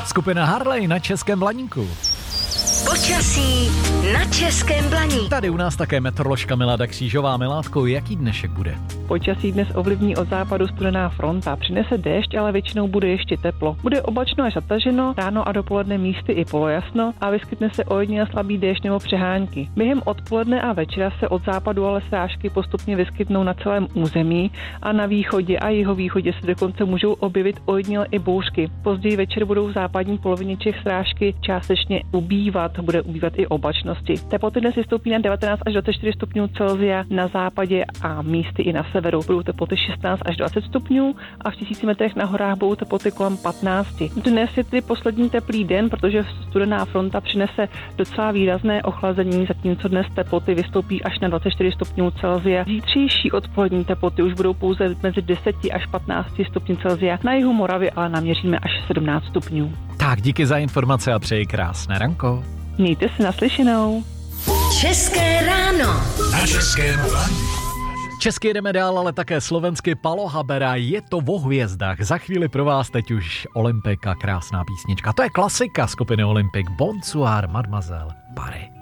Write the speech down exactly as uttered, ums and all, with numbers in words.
Skupina Harley na Českém Blaníku. Počasí na Českém Blaníku. Tady u nás také meteoroložka Milada Křížová. Miládko, jaký dnešek bude? Počasí dnes ovlivní od západu studená fronta. Přinese déšť, ale většinou bude ještě teplo. Bude oblačno až zataženo, ráno a dopoledne místy i polojasno a vyskytne se ojediněle slabý déšť nebo přehánky. Během odpoledne a večera se od západu ale srážky postupně vyskytnou na celém území a na východě a jihovýchodě se dokonce můžou objevit ojediněle i bouřky. Později večer budou v západní polovině Čech srážky částečně ubývat, bude ubývat i oblačnosti. Teploty dnes vystoupí na devatenáct až dvacet čtyři stupňů Celsia na západě a místy i na severu. Budou teploty šestnáct až dvacet stupňů a v tisíci metrech na horách budou teploty kolem patnáct. Dnes je tedy poslední teplý den, protože studená fronta přinese docela výrazné ochlazení, zatímco dnes teploty vystoupí až na dvacet čtyři stupňů Celsia. Zítřejší odpolední teploty už budou pouze mezi deset až patnáct stupňů Celsia. Na jihu Moravy ale naměříme až sedmnáct stupňů. Tak díky za informace a přeji krásné ranko. Mějte se naslyšenou. České ráno. Na Českém Blaníku. Česky jdeme dál, ale také slovensky Palo Habera, Je to o hvězdách. Za chvíli pro vás teď už Olympika, krásná písnička. To je klasika skupiny Olympic, Bonsoir, Mademoiselle Paris.